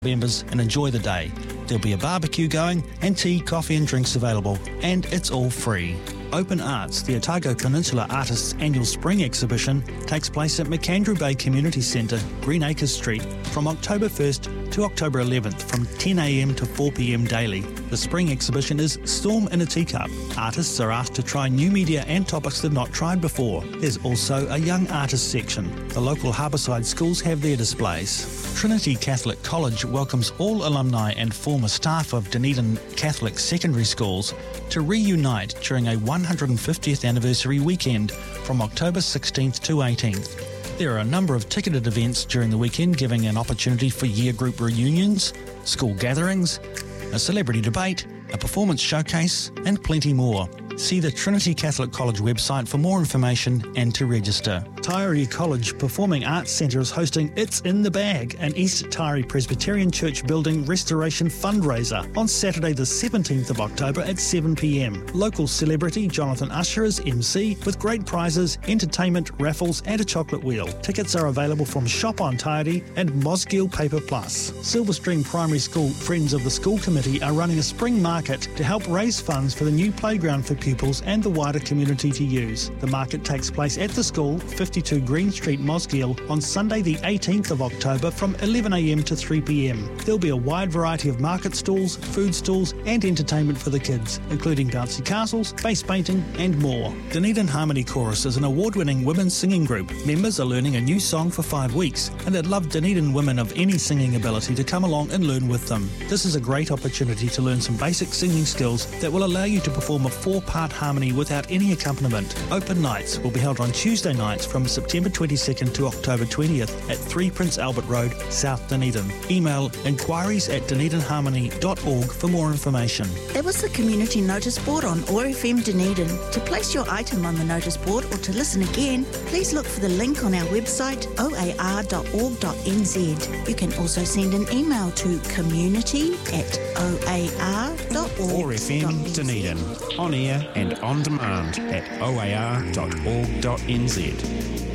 members and enjoy the day. There'll be a barbecue going and tea, coffee and drinks available, and it's all free. Open Arts, the Otago Peninsula Artists' annual spring exhibition, takes place at McAndrew Bay Community Centre, Greenacres Street, from October 1st to October 11th from 10am to 4pm daily. The spring exhibition is Storm in a Teacup. Artists are asked to try new media and topics they've not tried before. There's also a young artist section. The local harbourside schools have their displays. Trinity Catholic College welcomes all alumni and former staff of Dunedin Catholic secondary schools to reunite during a 150th anniversary weekend from October 16th to 18th. There are a number of ticketed events during the weekend giving an opportunity for year group reunions, school gatherings, a celebrity debate, a performance showcase and plenty more. See the Trinity Catholic College website for more information and to register. Taieri College Performing Arts Centre is hosting It's in the Bag, an East Taieri Presbyterian Church building restoration fundraiser on Saturday the 17th of October at 7pm. Local celebrity Jonathan Usher is MC with great prizes, entertainment, raffles and a chocolate wheel. Tickets are available from Shop on Taieri and Mosgiel Paper Plus. Silverstream Primary School Friends of the School Committee are running a spring market to help raise funds for the new playground for pupils and the wider community to use. The market takes place at the school, 52 Green Street, Mosgiel, on Sunday the 18th of October from 11am to 3pm. There'll be a wide variety of market stalls, food stalls and entertainment for the kids, including bouncy castles, face painting and more. Dunedin Harmony Chorus is an award-winning women's singing group. Members are learning a new song for 5 weeks and they'd love Dunedin women of any singing ability to come along and learn with them. This is a great opportunity to learn some basic singing skills that will allow you to perform a 4-part harmony without any accompaniment. Open nights will be held on Tuesday nights from September 22nd to October 20th at 3 Prince Albert Road, South Dunedin. Email inquiries@dunedinharmony.org for more information. That was the community notice board on ORFM Dunedin. To place your item on the notice board or to listen again, please look for the link on our website oar.org.nz. You can also send an email to community@oar.org.nz. ORFM Dunedin, on air and on demand at oar.org.nz.